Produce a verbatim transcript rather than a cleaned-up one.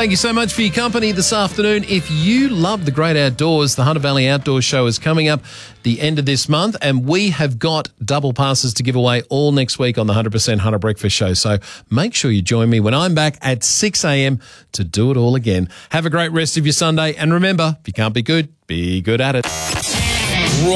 Thank you so much for your company this afternoon. If you love the great outdoors, the Hunter Valley Outdoor Show is coming up the end of this month, and we have got double passes to give away all next week on the one hundred percent Hunter Breakfast Show. So make sure you join me when I'm back at six a.m. to do it all again. Have a great rest of your Sunday, and remember, if you can't be good, be good at it.